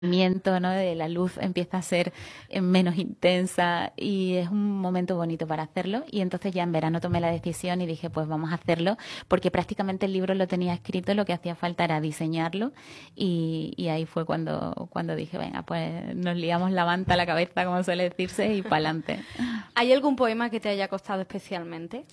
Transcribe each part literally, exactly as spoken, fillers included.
miento, ¿no? De la luz empieza a ser eh, menos intensa y es un momento bonito para hacerlo. Y entonces ya en verano tomé la decisión y dije, pues vamos a hacerlo, porque prácticamente el libro lo tenía escrito, lo que hacía falta era diseñarlo y, y ahí fue cuando, cuando dije, venga, pues nos liamos la manta a la cabeza, como suele decirse, y para adelante. ¿Hay algún poema que te haya costado especialmente?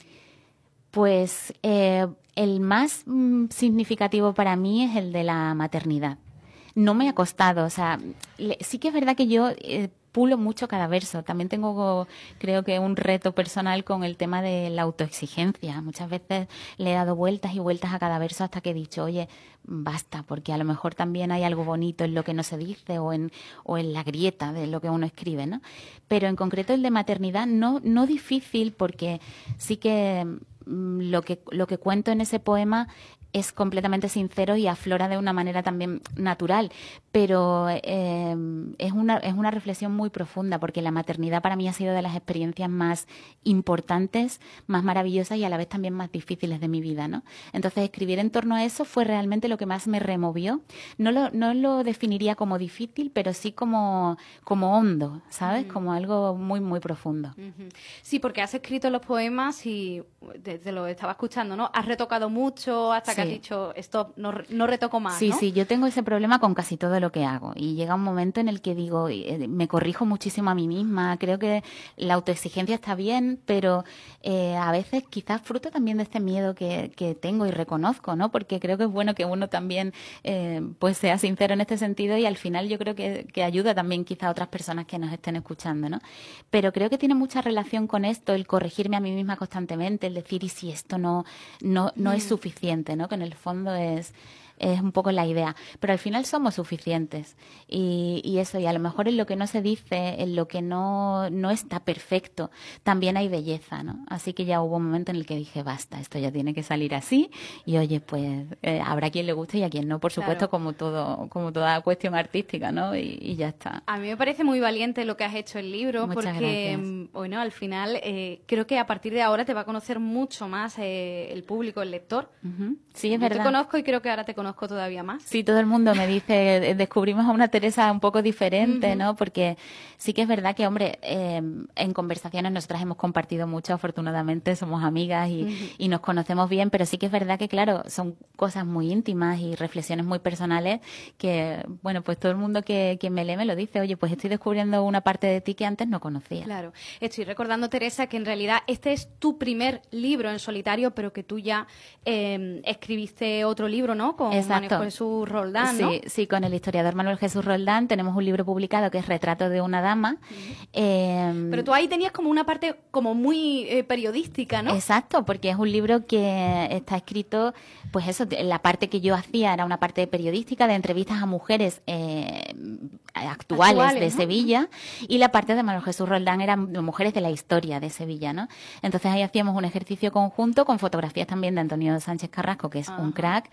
Pues eh, el más mm, significativo para mí es el de la maternidad. No me ha costado, o sea, le, sí que es verdad que yo eh, pulo mucho cada verso. También tengo, creo que, un reto personal con el tema de la autoexigencia. Muchas veces le he dado vueltas y vueltas a cada verso hasta que he dicho, oye, basta, porque a lo mejor también hay algo bonito en lo que no se dice o en, o en la grieta de lo que uno escribe, ¿no? Pero en concreto el de maternidad no, no difícil, porque sí que mm, lo que lo que cuento en ese poema es completamente sincero y aflora de una manera también natural, pero eh, es una es una reflexión muy profunda, porque la maternidad para mí ha sido de las experiencias más importantes, más maravillosas y a la vez también más difíciles de mi vida, ¿no? Entonces escribir en torno a eso fue realmente lo que más me removió. No lo no lo definiría como difícil, pero sí como como hondo, ¿sabes? Mm. Como algo muy muy profundo. Uh-huh. Sí, porque has escrito los poemas y te, te lo estaba escuchando, ¿no? Has retocado mucho hasta que has dicho, stop, no, no retoco más, Sí, ¿no? sí, yo tengo ese problema con casi todo lo que hago y llega un momento en el que digo, eh, me corrijo muchísimo a mí misma, creo que la autoexigencia está bien, pero eh, a veces quizás fruto también de este miedo que, que tengo y reconozco, ¿no? Porque creo que es bueno que uno también eh, pues sea sincero en este sentido y al final yo creo que, que ayuda también quizás a otras personas que nos estén escuchando, ¿no? Pero creo que tiene mucha relación con esto, el corregirme a mí misma constantemente, el decir, y si esto no, no, no mm. es suficiente, ¿no? Que en el fondo es... es un poco la idea, pero al final somos suficientes y, y eso, y a lo mejor en lo que no se dice, en lo que no, no está perfecto, también hay belleza, ¿no? Así que ya hubo un momento en el que dije, basta, esto ya tiene que salir así y oye, pues eh, habrá quien le guste y a quien no, por supuesto, claro. como todo, como toda cuestión artística, ¿no? Y, y ya está. A mí me parece muy valiente lo que has hecho el libro. Muchas porque, gracias. Bueno, al final eh, creo que a partir de ahora te va a conocer mucho más eh, el público, el lector. Uh-huh. Sí, es Yo verdad. te conozco y creo que ahora te conozco todavía más. Sí, todo el mundo me dice, descubrimos a una Teresa un poco diferente, uh-huh. ¿no? Porque sí que es verdad que, hombre, eh, en conversaciones nosotras hemos compartido mucho, afortunadamente, somos amigas y, uh-huh. y nos conocemos bien, pero sí que es verdad que, claro, son cosas muy íntimas y reflexiones muy personales que, bueno, pues todo el mundo que, que me lee me lo dice, oye, pues estoy descubriendo una parte de ti que antes no conocía. Claro, estoy recordando, Teresa, que en realidad este es tu primer libro en solitario, pero que tú ya eh, escribiste otro libro, ¿no? Con Manuel Jesús Roldán, ¿no? Sí, sí, con el historiador Manuel Jesús Roldán tenemos un libro publicado que es Retrato de una dama. Uh-huh. Eh, Pero tú ahí tenías como una parte como muy eh, periodística, ¿no? Exacto, porque es un libro que está escrito, pues eso, la parte que yo hacía era una parte periodística de entrevistas a mujeres eh, actuales, actuales de ¿no? Sevilla, y la parte de Manuel Jesús Roldán eran mujeres de la historia de Sevilla, ¿no? Entonces ahí hacíamos un ejercicio conjunto con fotografías también de Antonio Sánchez Carrasco, que es uh-huh. un crack,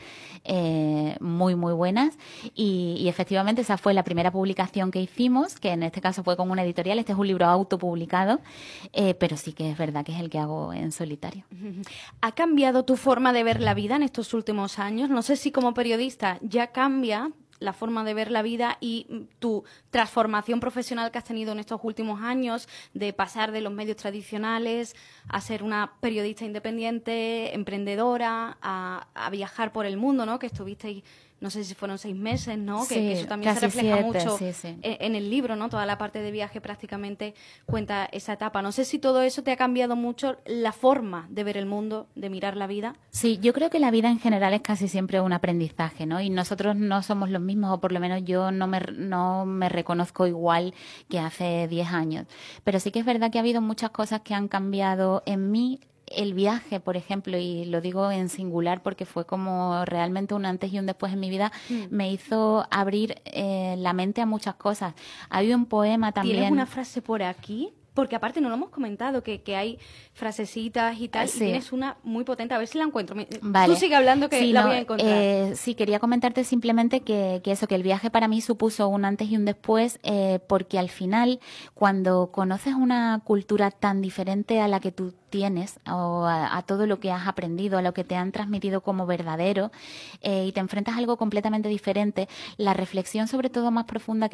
eh, muy, muy buenas, y, y efectivamente esa fue la primera publicación que hicimos, que en este caso fue con una editorial. Este es un libro autopublicado, eh, pero sí que es verdad que es el que hago en solitario. ¿Ha cambiado tu forma de ver la vida en estos últimos años? No sé si como periodista ya cambia la forma de ver la vida y tu transformación profesional que has tenido en estos últimos años, de pasar de los medios tradicionales a ser una periodista independiente, emprendedora, a, a viajar por el mundo, ¿no? Que estuvisteis, no sé si fueron seis meses, ¿no? Sí, que, que eso también se refleja siete, mucho sí, sí. En, en el libro, ¿no? Toda la parte de viaje prácticamente cuenta esa etapa. No sé si todo eso te ha cambiado mucho la forma de ver el mundo, de mirar la vida. Sí, yo creo que la vida en general es casi siempre un aprendizaje, ¿no? Y nosotros no somos los mismos, o por lo menos yo no me, no me reconozco igual que hace diez años. Pero sí que es verdad que ha habido muchas cosas que han cambiado en mí. El viaje, por ejemplo, y lo digo en singular porque fue como realmente un antes y un después en mi vida, mm. me hizo abrir eh, la mente a muchas cosas. Hay un poema también... ¿Tienes una frase por aquí? porque aparte no lo hemos comentado, que, que hay frasecitas y tal, Sí. y tienes una muy potente, a ver si la encuentro. Me- Vale. Tú sigue hablando que Sí, la no, voy a encontrar. eh, sí, quería comentarte simplemente que, que eso, que el viaje para mí supuso un antes y un después, eh, porque al final, cuando conoces una cultura tan diferente a la que tú tienes, o a, a todo lo que has aprendido, a lo que te han transmitido como verdadero, eh, y te enfrentas a algo completamente diferente, la reflexión sobre todo más profunda